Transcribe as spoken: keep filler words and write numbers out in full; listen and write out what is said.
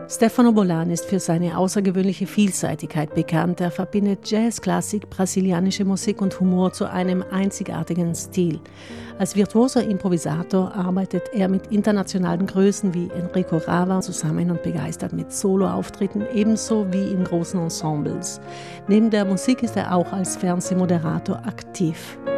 Stefano Bolan ist für seine außergewöhnliche Vielseitigkeit bekannt. Er verbindet Jazz, Klassik, brasilianische Musik und Humor zu einem einzigartigen Stil. Als virtuoser Improvisator arbeitet er mit internationalen Größen wie Enrico Rava zusammen und begeistert mit Soloauftritten, ebenso wie in großen Ensembles. Neben der Musik ist er auch als Fernsehmoderator aktiv.